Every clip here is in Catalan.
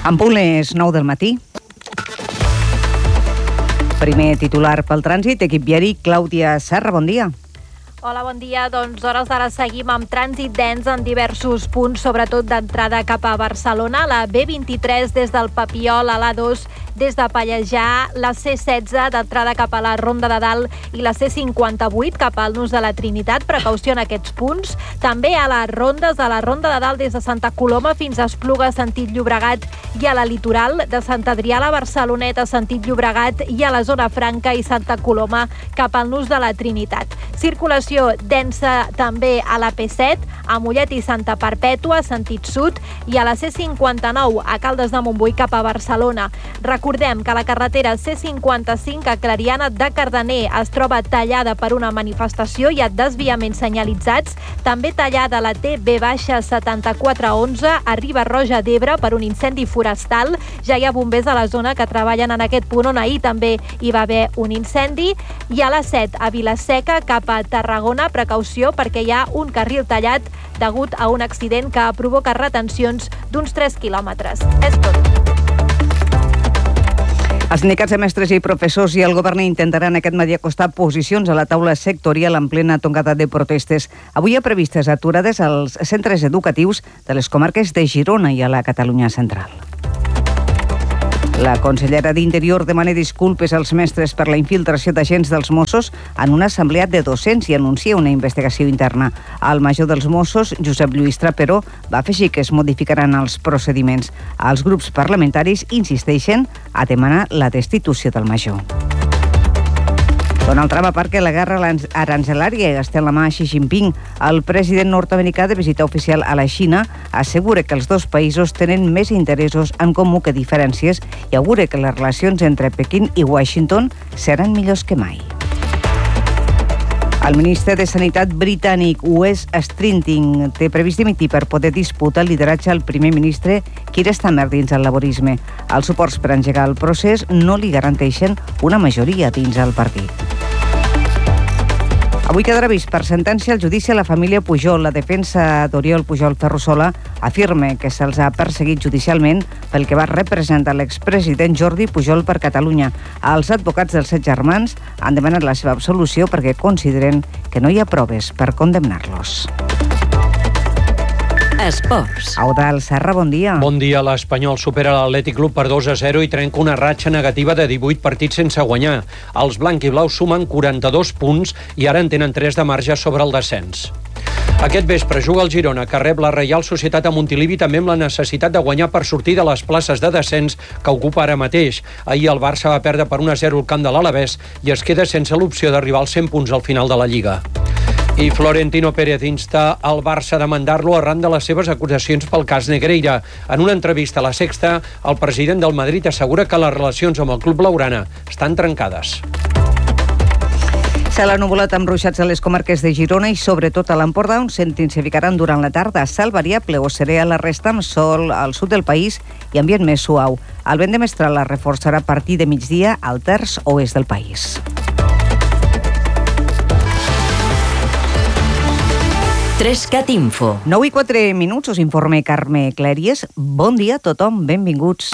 En punt les 9 del matí. Primer titular pel trànsit, equip viari, Clàudia Serra, bon dia. Hola, bon dia. Doncs hores d'ara seguim amb trànsit dens en diversos punts, sobretot d'entrada cap a Barcelona, la B23 des del Papiol a l'A2, des de Pallejà, la C16 d'entrada cap a la Ronda de Dalt i la C58 cap al Nus de la Trinitat. Precaució en aquests punts. També a les rondes, a la Ronda de Dalt des de Santa Coloma fins a Espluga, sentit Llobregat, i a la Litoral, de Sant Adrià a la Barceloneta, sentit Llobregat, i a la Zona Franca i Santa Coloma cap al Nus de la Trinitat. Circulació densa també a la P7, a Mollet i Santa Perpètua, sentit sud, i a la C59, a Caldes de Montbui cap a Barcelona. Recordem que la carretera C55 a Clariana de Cardener es troba tallada per una manifestació i a desviaments senyalitzats, també tallada la TB-7411 a Riba-roja d'Ebre per un incendi forestal. Ja hi ha bombers a la zona que treballen en aquest punt on ahir també hi va haver un incendi. I a la 7 a Vila-seca cap a Tarragona, precaució perquè hi ha un carril tallat degut a un accident que provoca retencions d'uns 3 quilòmetres. És tot. Els sindicats de mestres i professors i el govern intentaran aquest matí acostar posicions a la taula sectorial en plena tongada de protestes. Avui hi ha previstes aturades als centres educatius de les comarques de Girona i a la Catalunya central. La consellera d'Interior demana disculpes als mestres per la infiltració d'agents dels Mossos en una assemblea de docents i anuncia una investigació interna. El major dels Mossos, Josep Lluís Trapero, va afegir que es modificaran els procediments. Els grups parlamentaris insisteixen a demanar la destitució del major. Donald Trump aparca la guerra arancelària i està en la mà a Xi Jinping. El president nord-americà de visita oficial a la Xina assegura que els dos països tenen més interessos en comú que diferències i augura que les relacions entre Pequín i Washington seran millors que mai. El ministre de Sanitat britànic, Wes Streeting, té previst dimitir per poder disputar el lideratge al primer ministre Keir Starmer dins el laborisme. Els suports per engegar el procés no li garanteixen una majoria dins el partit. Avui quedarà vist per sentència el judici a la família Pujol. La defensa d'Oriol Pujol Ferrusola afirma que se'ls ha perseguit judicialment pel que va representar l'expresident Jordi Pujol per Catalunya. Els advocats dels 7 germans han demanat la seva absolució perquè consideren que no hi ha proves per condemnar-los. Esports. Eudald Serra, bon dia. Bon dia. L'Espanyol supera l'Atlètic Club per 2-0 i trenca una ratxa negativa de 18 partits sense guanyar. Els blanc i blaus sumen 42 punts i ara en tenen 3 de marge sobre el descens. Aquest vespre juga el Girona, que rep la Reial Societat a Montilivi, també amb la necessitat de guanyar per sortir de les places de descens que ocupa ara mateix. Ahir el Barça va perdre per 1-0 al camp de l'Alavés i es queda sense l'opció d'arribar als 100 punts al final de la Lliga. I Florentino Pérez insta el Barça a demandar-lo arran de les seves acusacions pel cas Negreira. En una entrevista a La Sexta, el president del Madrid assegura que les relacions amb el club blaugrana estan trencades. Cel ennuvolat amb ruixats a les comarques de Girona i sobretot a l'Empordà, on s'intensificaran durant la tarda. Cel variable o serè a la resta amb sol al sud del país i ambient més suau. El vent de mestral es reforçarà a partir de migdia al terç oest del país. 3CAT Info. 9:04, us informa Carme Clèries. Bon dia a tothom, benvinguts.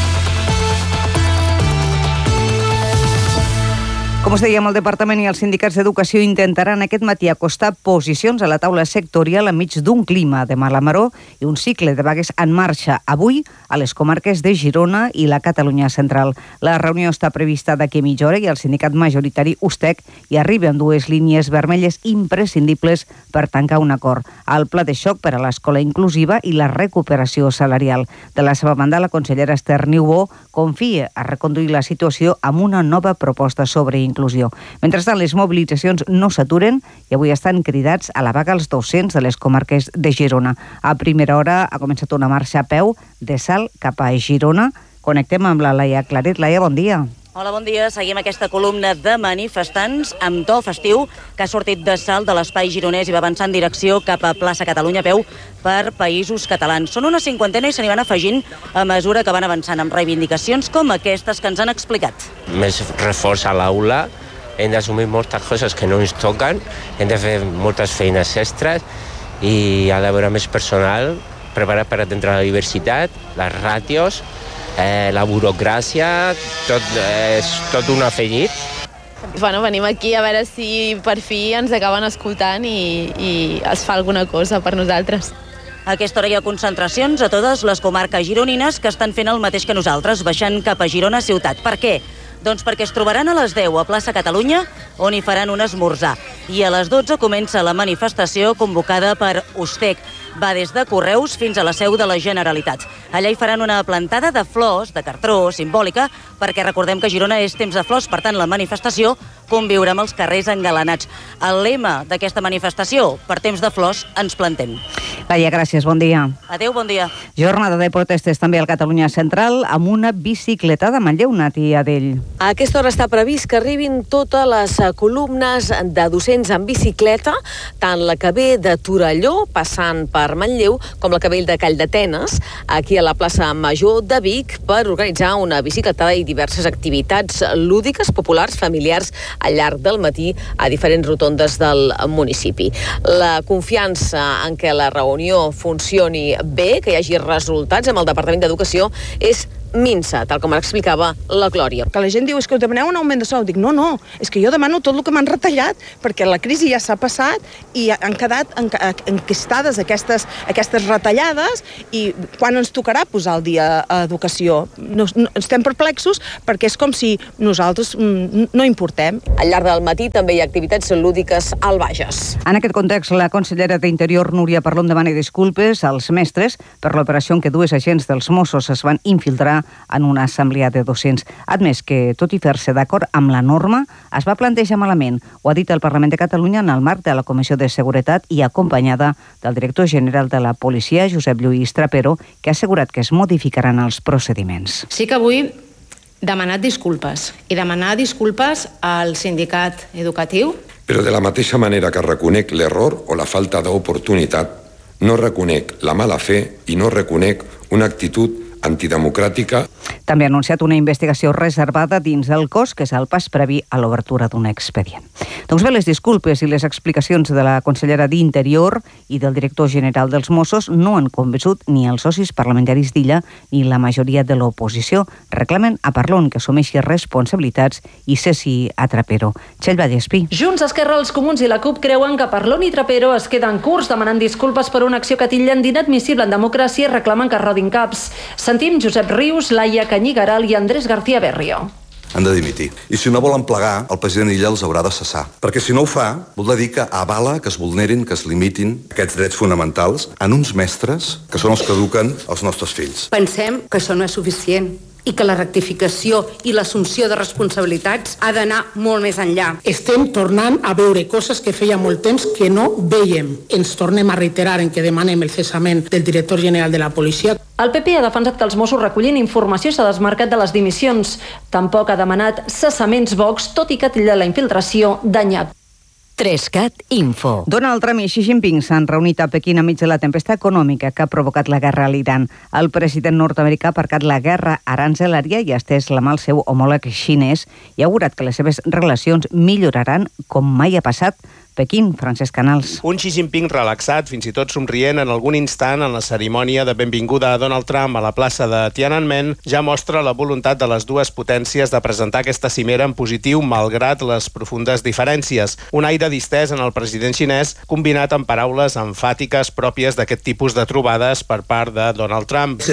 Com us dèiem, el Departament i els sindicats d'Educació intentaran aquest matí acostar posicions a la taula sectorial enmig d'un clima de mala maror i un cicle de vagues en marxa avui a les comarques de Girona i la Catalunya central. La reunió està prevista d'aquí a mitja hora i el sindicat majoritari USTEC hi arriba amb 2 línies vermelles imprescindibles per tancar un acord: el pla de xoc per a l'escola inclusiva i la recuperació salarial. De la seva banda, la consellera Esther Niubó confia a reconduir la situació amb una nova proposta sobre inclusió. Mentrestant, les mobilitzacions no s'aturen i avui estan cridats a la vaga els docents de les comarques de Girona. A primera hora ha començat una marxa a peu de Salt cap a Girona. Connectem amb la Laia Claret. Laia, bon dia. Hola, bon dia. Seguim aquesta columna de manifestants amb to festiu que ha sortit de Salt de l'espai gironès i va avançar en direcció cap a plaça Catalunya a peu per Països Catalans. Són una cinquantena i se n'hi van afegint a mesura que van avançant amb reivindicacions com aquestes que ens han explicat. Més reforç a l'aula, hem d'assumir moltes coses que no ens toquen, hem de fer moltes feines extres i ha d'haver més personal preparat per atendre la diversitat, les ràtios, la burocràcia, és tot un afegit. Bueno, venim aquí a veure si per fi ens acaben escoltant i es fa alguna cosa per nosaltres. A aquesta hora hi ha concentracions a totes les comarques gironines que estan fent el mateix que nosaltres, baixant cap a Girona ciutat. Per què? Doncs perquè es trobaran a les 10 a Plaça Catalunya, on hi faran un esmorzar. I a les 12 comença la manifestació convocada per USTEC. Va des de Correus fins a la seu de la Generalitat. Allà hi faran una plantada de flors, de cartró, simbòlica, perquè recordem que Girona és temps de flors, per tant la manifestació conviurà amb els carrers engalanats. El lema d'aquesta manifestació, per temps de flors, ens plantem. Laia, gràcies, bon dia. Adéu, bon dia. Jornada de protestes també al Catalunya Central amb una bicicleta de Manlleu, Nati Adell. A aquesta hora està previst que arribin totes les columnes de docents en bicicleta, tant la que ve de Torelló, passant per Manlleu, com la que ve de Calldetenes, aquí a la plaça Major de Vic, per organitzar una bicicletada i diverses activitats lúdiques, populars, familiars, al llarg del matí a diferents rotondes del municipi. La confiança en què la reunió funcioni bé, que hi hagi resultats amb el Departament d'Educació, és minsa, tal com explicava la Glòria. Que la gent diu, és que demaneu un augment de sou. Dic, no, és que jo demano tot el que m'han retallat, perquè la crisi ja s'ha passat i han quedat enquistades aquestes retallades, i quan ens tocarà posar el dia a educació? No, estem perplexos perquè és com si nosaltres no importem. Al llarg del matí també hi ha activitats lúdiques al Bages. En aquest context, la consellera d'Interior, Núria Parlon, demana disculpes als mestres per l'operació en què dues agents dels Mossos es van infiltrar en una assemblea de docents. Ha admès que, tot i fer-se d'acord amb la norma, es va plantejar malament. Ho ha dit el Parlament de Catalunya en el marc de la Comissió de Seguretat i acompanyada del director general de la Policia, Josep Lluís Trapero, que ha assegurat que es modificaran els procediments. Sí que vull demanar disculpes al sindicat educatiu. Però de la mateixa manera que reconec l'error o la falta d'oportunitat, no reconec la mala fe i no reconec una actitud antidemocràtica. També ha anunciat una investigació reservada dins del cos, que és el pas previ a l'obertura d'un expedient. Doncs bé, les disculpes i les explicacions de la consellera d'Interior i del director general dels Mossos no han convençut ni els socis parlamentaris d'Illa ni la majoria de l'oposició. Reclamen a Parlon que assumeixi responsabilitats i cessi a Trapero. Txell Vallespí. Junts, Esquerra, els Comuns i la CUP creuen que Parlon i Trapero es queden curts demanant disculpes per una acció que titllen d'inadmissible en democràcia i reclamen que rodin caps. Sentim Josep Rius, Laia Canyigaral i Andrés García Berrio. Han de dimitir. I si no volen plegar, el president Illa els haurà de cessar. Perquè si no ho fa, voldrà dir que avala que es vulnerin, que es limitin aquests drets fonamentals en uns mestres que són els que eduquen els nostres fills. Pensem que això no és suficient i que la rectificació i l'assumpció de responsabilitats ha d'anar molt més enllà. Estem tornant a veure coses que feia molt temps que no veiem. Ens tornem a reiterar en que demanem el cessament del director general de la policia. El PP ha defensat que els Mossos recollin informació i s'ha desmarcat de les dimissions. Tampoc ha demanat cessaments Vox, tot i que titlla la infiltració d'anyat. 3CAT Info. Donald Trump i Xi Jinping s'han reunit a Pequín enmig de la tempesta econòmica que ha provocat la guerra a l'Iran. El president nord-americà ha aparcat la guerra aranzelària i ha estès la mà al seu homòleg xinès i ha augurat que les seves relacions milloraran com mai ha passat. Pequín, Francesc Canals. Un Xi Jinping relaxat, fins i tot somrient en algun instant en la cerimònia de benvinguda a Donald Trump a la plaça de Tiananmen, ja mostra la voluntat de les dues potències de presentar aquesta cimera en positiu malgrat les profundes diferències. Un aire distès en el president xinès combinat amb paraules emfàtiques pròpies d'aquest tipus de trobades per part de Donald Trump.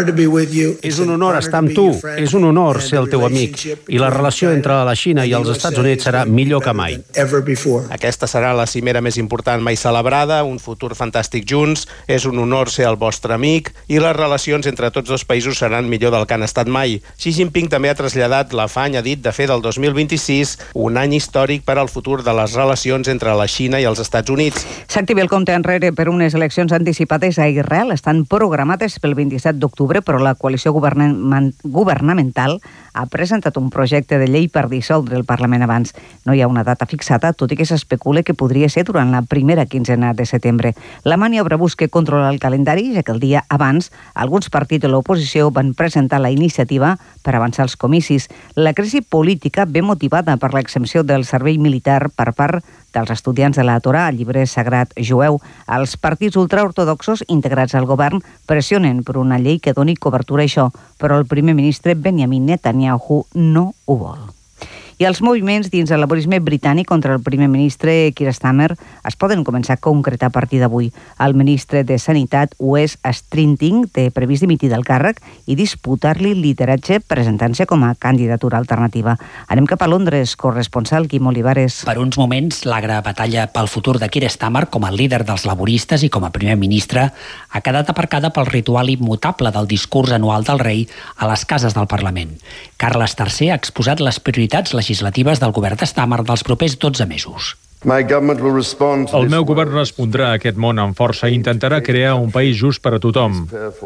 És un honor estar amb tu, és un honor ser el teu amic i la relació entre la Xina i els Estats Units serà millor que mai. Aquesta serà la cimera més important mai celebrada, un futur fantàstic junts, és un honor ser el vostre amic i les relacions entre tots dos països seran millor del que han estat mai. Xi Jinping també ha traslladat l'afany, ha dit, de fer del 2026 un any històric per al futur de les relacions entre la Xina i els Estats Units. S'activa el compte enrere per unes eleccions anticipades a Israel. Estan programades pel 27 d'octubre, però la coalició governamental ha presentat un projecte de llei per dissoldre el Parlament abans. No hi ha una data fixada, tot i que s'especula calcula que podria ser durant la primera quinzena de setembre. La maniobra busca controlar el calendari, ja que el dia abans alguns partits de l'oposició van presentar la iniciativa per avançar els comicis. La crisi política ve motivada per l'exempció del servei militar per part dels estudiants de la Torà, el llibre sagrat jueu. Els partits ultraortodoxos integrats al govern pressionen per una llei que doni cobertura a això, però el primer ministre Benjamin Netanyahu no ho vol. I els moviments dins el laborisme britànic contra el primer ministre Keir Starmer es poden començar a concretar a partir d'avui. El ministre de Sanitat, Wes Streeting, té previst dimitir del càrrec i disputar-li lideratge presentant-se com a candidatura alternativa. Anem cap a Londres, corresponsal Quim Olivares. Per uns moments, l'agre batalla pel futur de Keir Starmer com a líder dels laboristes i com a primer ministre ha quedat aparcada pel ritual immutable del discurs anual del rei a les cases del Parlament. Carles III ha exposat les prioritats legislatives del govern de Starmer dels propers 12 mesos. El meu govern respondrà a aquest món amb força i intentarà crear un país just per a tothom.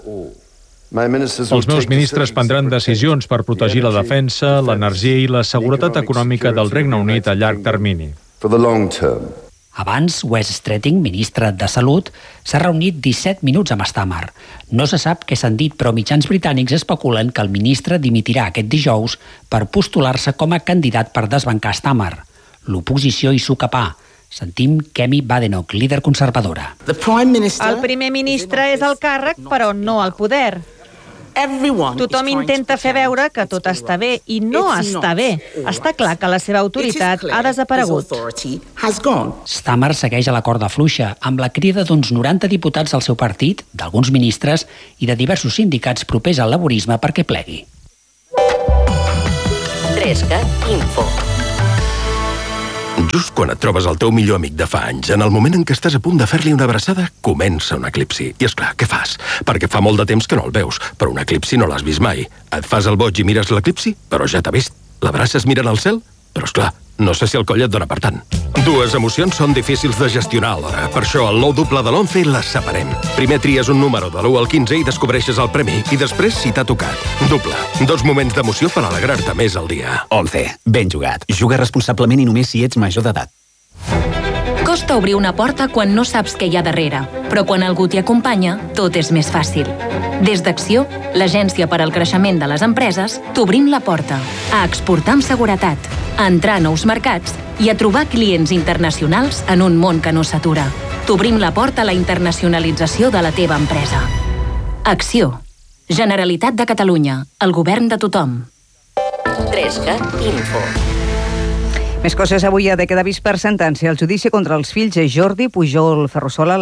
Els meus ministres prendran decisions per protegir la defensa, l'energia i la seguretat econòmica del Regne Unit a llarg termini. Abans, Wes Streeting, ministre de Salut, s'ha reunit 17 minuts amb Starmer. No se sap què s'han dit, però mitjans britànics especulen que el ministre dimitirà aquest dijous per postular-se com a candidat per desbancar Starmer. L'oposició hi sucapà. Sentim Kemi Badenoch, líder conservadora. El primer ministre és al càrrec, però no al poder. Tothom intenta fer veure que tot està bé i no està bé. Està clar que la seva autoritat ha desaparegut. Starmer segueix a la corda fluixa, amb la crida d'uns 90 diputats del seu partit, d'alguns ministres i de diversos sindicats propers al laborisme perquè plegui. 3CAT Info. Just quan et trobes el teu millor amic de fa anys, en el moment en què estàs a punt de fer-li una abraçada, comença un eclipsi. I és clar, què fas? Perquè fa molt de temps que no el veus, però un eclipsi no l'has vist mai. Et fas el boig i mires l'eclipsi, però ja t'ha vist. L'abraces mirant al cel? Però és clar, no sé si el coll et dona per tant. Dues emocions són difícils de gestionar alhora. Per això, al nou doble de l'11 les separem. Primer tries un número de l'1 al 15 i descobreixes el premi. I després, si t'ha tocat. Doble. 2 moments d'emoció per alegrar-te més al dia. 11. Ben jugat. Juga responsablement i només si ets major d'edat. Costa obrir una porta quan no saps què hi ha darrere, però quan algú t'hi acompanya, tot és més fàcil. Des d'Acció, l'agència per al creixement de les empreses, t'obrim la porta a exportar amb seguretat, a entrar a nous mercats i a trobar clients internacionals en un món que no s'atura. T'obrim la porta a la internacionalització de la teva empresa. Acció. Generalitat de Catalunya. El govern de tothom. 3CAT Info. Més coses. Avui ha de quedar vist per sentència el judici contra els fills de Jordi Pujol Ferrusola,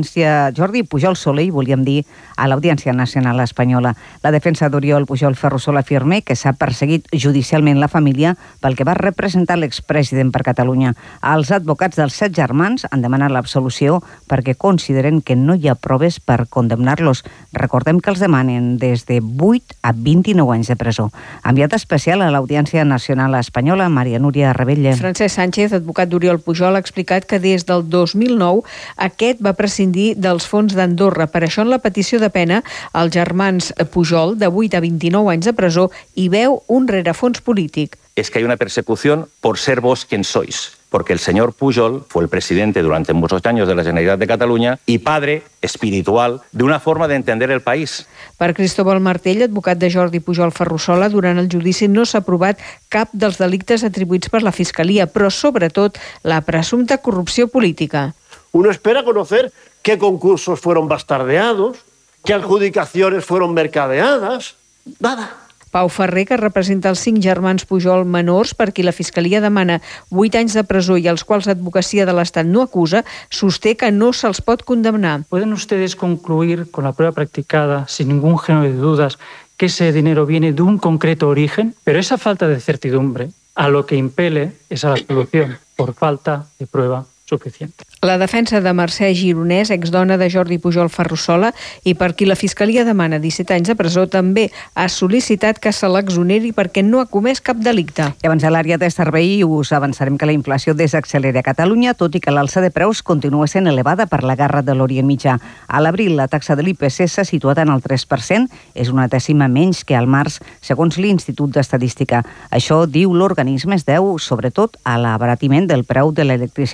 Jordi Pujol Soler, volíem dir, a l'Audiència Nacional Espanyola. La defensa d'Oriol Pujol Ferrusola afirma que s'ha perseguit judicialment la família pel que va representar l'expresident per Catalunya. Els advocats dels 7 germans han demanat l'absolució perquè consideren que no hi ha proves per condemnar-los. Recordem que els demanen des de 8 a 29 anys de presó. Enviat especial a l'Audiència Nacional Espanyola, Maria Núria Rebella. Francesc Sánchez, advocat d'Oriol Pujol, ha explicat que des del 2009 aquest va prescindir dels fons d'Andorra. Per això, en la petició de pena, els germans Pujol, de 8 a 29 anys de presó, hi veu un rerefons polític. Es que hay una persecución por ser vos quien sois. Porque el señor Pujol fue el presidente durante muchos años de la Generalitat de Catalunya y padre espiritual de una forma de entender el país. Per Cristóbal Martell, advocat de Jordi Pujol Ferrusola, durant el judici no s'ha provat cap dels delictes atribuïts per la Fiscalia, però sobretot la presumpta corrupció política. Uno espera conocer qué concursos fueron bastardeados, qué adjudicaciones fueron mercadeadas. Nada. Pau Ferrer, que representa els 5 germans Pujol menors per qui la Fiscalia demana 8 anys de presó i els quals l'advocacia de l'Estat no acusa, sosté que no se'ls pot condemnar. ¿Pueden ustedes concluir con la prueba practicada sin ningún género de dudas que ese dinero viene de un concreto origen? Pero esa falta de certidumbre a lo que impele es a la absolución por falta de prueba suficiente. La defensa de Mercè Gironès, exdona de Jordi Pujol Ferrusola, i per qui la Fiscalia demana 17 anys de presó, també ha sol·licitat que se l'exoneri perquè no ha comès cap delicte. I abans de l'àrea de servei us avançarem que la inflació desaccelera a Catalunya, tot i que l'alça de preus continua sent elevada per la guerra de l'Orient Mitjà. A l'abril, la taxa de l'IPC s'ha situat en el 3%, és una dècima menys que al març, segons l'Institut d'Estadística. Això, diu l'organisme, es deu sobretot a l'abaratiment del preu de l'electricitat,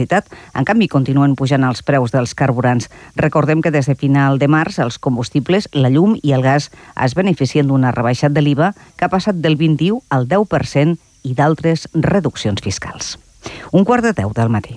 En canvi, continuen pujant els preus dels carburants. Recordem que des de final de març els combustibles, la llum i el gas es beneficien d'una rebaixa de l'IVA que ha passat del 21 al 10% i d'altres reduccions fiscals. 9:45 del matí.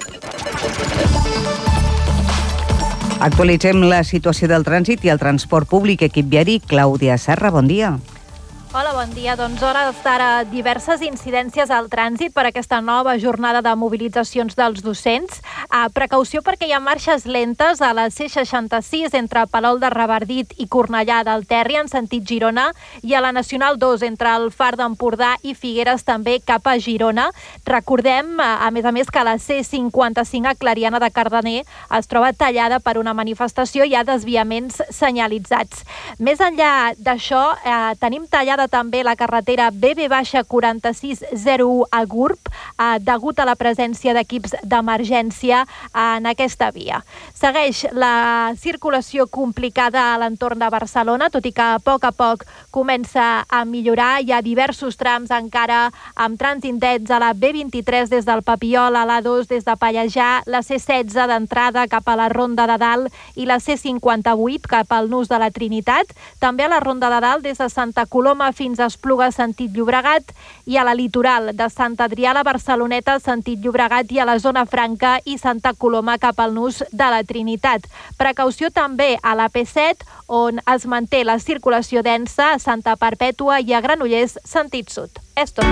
Actualitzem la situació del trànsit i el transport públic. Equip viari, Clàudia Serra, bon dia. Hola, bon dia. Doncs hores d'ara diverses incidències al trànsit per aquesta nova jornada de mobilitzacions dels docents. Precaució perquè hi ha marxes lentes a la C66 entre Palol de Revardit i Cornellà del Terri en sentit Girona i a la Nacional 2 entre el Far d'Empordà i Figueres també cap a Girona. Recordem, a més, que la C55 a Clariana de Cardener es troba tallada per una manifestació i hi ha desviaments senyalitzats. Més enllà d'això, tenim tallada també la carretera BB-4601 a Gurb degut a la presència d'equips d'emergència en aquesta via. Segueix la circulació complicada a l'entorn de Barcelona, tot i que a poc comença a millorar. Hi ha diversos trams encara amb trànsit dens a la B23 des del Papiol, a l'A2 des de Pallejà, la C16 d'entrada cap a la Ronda de Dalt i la C58 cap al Nus de la Trinitat. També a la Ronda de Dalt des de Santa Coloma fins a Espluga, sentit Llobregat, i a la litoral de Sant Adrià a la Barceloneta, sentit Llobregat, i a la zona franca i Santa Coloma cap al Nus de la Trinitat. Precaució també a la P7, on es manté la circulació densa a Santa Perpètua i a Granollers, sentit sud. És tot.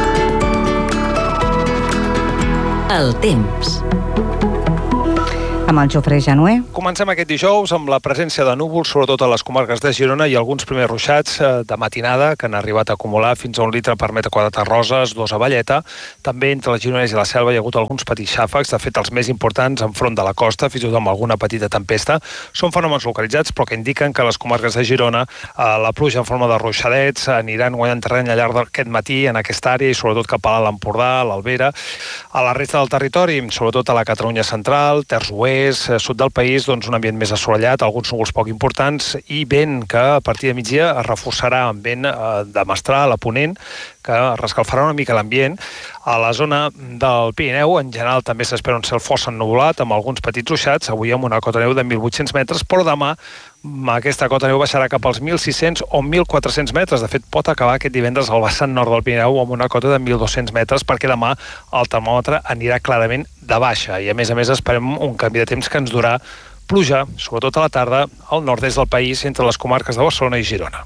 El temps. Amb el Jofre Januer. Comencem aquest dijous amb la presència de núvols, sobretot a les comarques de Girona, i alguns primers ruixats de matinada que han arribat a acumular fins a 1 litre per metre quadrat a Roses, 2 a Valleta. També entre el Gironès i la Selva hi ha hagut alguns petits xàfecs, de fet els més importants enfront de la costa, fins i tot amb alguna petita tempesta. Són fenòmens localitzats, però que indiquen que a les comarques de Girona la pluja en forma de ruixadets aniran guanyant terreny al llarg d'aquest matí en aquesta àrea i sobretot cap a l'Empordà, l'Albera. A la resta del territori, sobretot a la Catalunya central, Terç Oest, sud del país, doncs un ambient més assolellat, alguns núvols poc importants i vent que a partir de migdia es reforçarà amb vent de mestral a ponent, que rescalfarà una mica l'ambient. A la zona del Pirineu, en general, també s'espera un cel força ennuvolat, amb alguns petits ruixats, avui amb una cota neu de 1.800 metres, però demà aquesta cota neu baixarà cap als 1.600 o 1.400 metres. De fet, pot acabar aquest divendres al vessant nord del Pirineu amb una cota de 1.200 metres, perquè demà el termòmetre anirà clarament de baixa. I a més esperem un canvi de temps que ens durà pluja, sobretot a la tarda, al nord-est del país, entre les comarques de Barcelona i Girona.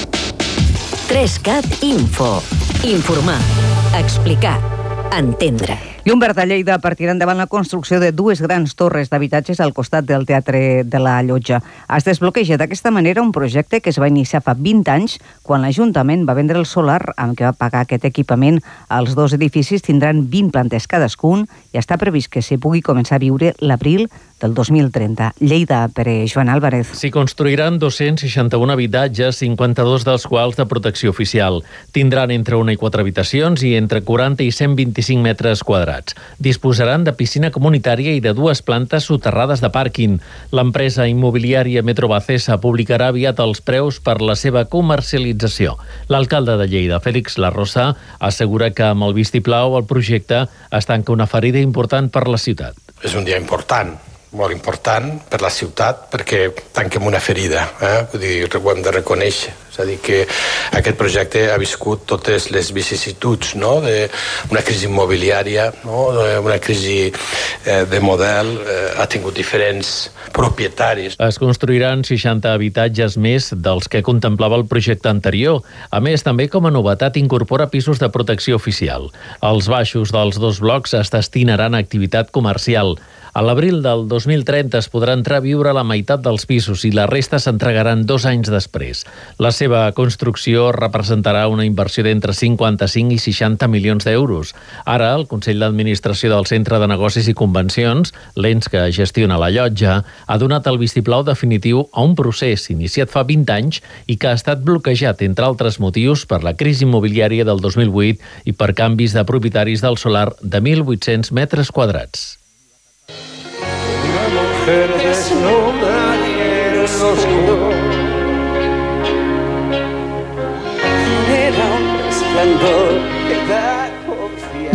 3CAT Info. Informar, explicar, entendre. Llum Verd de Lleida partirà endavant la construcció de 2 grans torres d'habitatges al costat del Teatre de la Llotja. Es desbloqueja d'aquesta manera un projecte que es va iniciar fa 20 anys, quan l'Ajuntament va vendre el solar amb què va pagar aquest equipament. Els 2 edificis tindran 20 plantes cadascun i està previst que s'hi pugui començar a viure l'abril del 2030. Lleida, per Joan Álvarez. S'hi construiran 261 habitatges, 52 dels quals de protecció oficial. Tindran entre 1 i 4 habitacions i entre 40 i 125 metres quadrats. Disposaran de piscina comunitària i de 2 plantes soterrades de pàrquing. L'empresa immobiliària Metrobacesa publicarà aviat els preus per la seva comercialització. L'alcalde de Lleida, Félix Larrosa, assegura que amb el vistiplau el projecte es tanca una ferida important per la ciutat. És un dia important, molt important per la ciutat, perquè tanquem una ferida, vull dir, ho hem de reconèixer. És a dir, que aquest projecte ha viscut totes les vicissituds, no?, d'una crisi immobiliària, no?, una crisi de model, ha tingut diferents propietaris. Es construiran 60 habitatges més dels que contemplava el projecte anterior. A més, també com a novetat incorpora pisos de protecció oficial. Els baixos dels 2 blocs es destinaran a activitat comercial. A l'abril del 2030 es podrà entrar a viure la meitat dels pisos i la resta s'entregaran 2 anys després. La seva construcció representarà una inversió d'entre 55 i 60 milions d'euros. Ara, el Consell d'Administració del Centre de Negocis i Convencions, l'ens que gestiona la llotja, ha donat el vistiplau definitiu a un procés iniciat fa 20 anys i que ha estat bloquejat, entre altres motius, per la crisi immobiliària del 2008 i per canvis de propietaris del solar de 1.800 metres quadrats.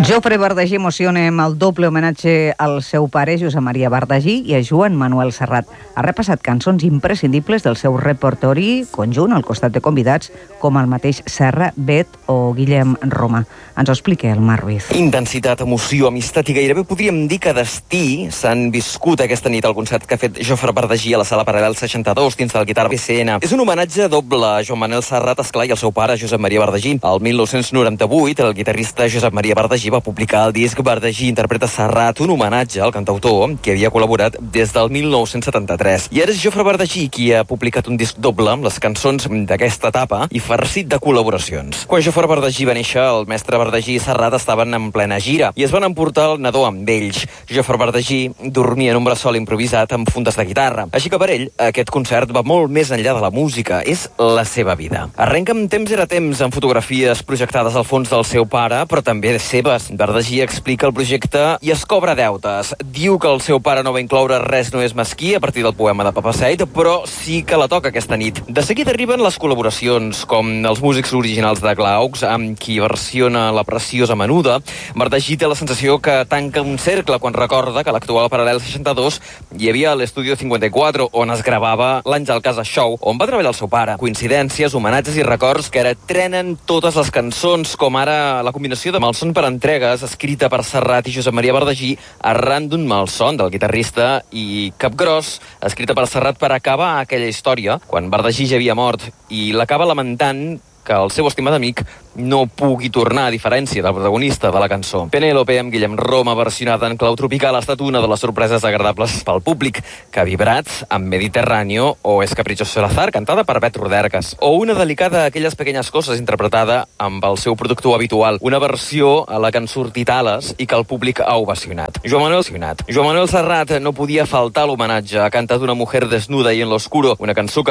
Jofre Bardagí emociona amb el doble homenatge al seu pare, Josep Maria Bardagí, i a Joan Manuel Serrat. Ha repassat cançons imprescindibles del seu repertori conjunt al costat de convidats com el mateix Serra, Bet o Guillem Roma. Ens ho explica el Marc Ruiz. Intensitat, emoció, amistat i gairebé podríem dir que destí s'han viscut aquesta nit al concert que ha fet Jofre Bardagí a la Sala Paral·lel 62 dins del Guitar PCN. És un homenatge doble a Joan Manuel Serrat, esclar, i al seu pare, Josep Maria Bardagí. El 1998, el guitarrista Josep Maria Bardagí va publicar el disc Bardagí interpreta Serrat, un homenatge al cantautor que havia col·laborat des del 1973. I ara és Jofre Bardagí qui ha publicat un disc doble amb les cançons d'aquesta etapa i farcit de col·laboracions. Quan Jofre Bardagí va néixer, el mestre Bardagí i Serrat estaven en plena gira i es van emportar el nadó amb ells. Jofre Bardagí dormia en un bressol improvisat amb fundes de guitarra. Així que per ell, aquest concert va molt més enllà de la música, és la seva vida. Arrenca amb Temps era temps, amb fotografies projectades al fons del seu pare, però també de seves. Bardagí explica el projecte i es cobra deutes. Diu que el seu pare no va incloure Res no és mesquí a partir del poema de Papa Seid, però sí que la toca aquesta nit. De seguida arriben les col·laboracions, com els músics originals de Glaucs, amb qui versiona La preciosa menuda. Bardagí té la sensació que tanca un cercle quan recorda que a l'actual Paral·lel 62 hi havia l'Estudio 54, on es gravava l'Àngel Casa Show, on va treballar el seu pare. Coincidències, homenatges i records que ara trenen totes les cançons, com ara la combinació de Malson per entregues, escrita per Serrat i Josep Maria Bardagí, arran d'un malson del guitarrista, i Capgròs, escrita per Serrat per acabar aquella història, quan Bardagí ja havia mort, i l'acaba lamentant que el seu estimat amic no pugui tornar, a diferència del protagonista de la cançó. Penélope, amb Guillem Roma, versionada en clau tropical, ha estat una de les sorpreses agradables pel públic, que ha vibrat amb Mediterráneo o Es caprichoso el azar, cantada per Bet Rodergas, o una delicada Aquelles pequeñas coses, interpretada amb el seu productor habitual, una versió a la que han sortit ales i que el públic ha ovacionat. Joan Manuel Serrat no podia faltar l'homenatge, ha cantat Una mujer desnuda y en l'oscuro, una cançó que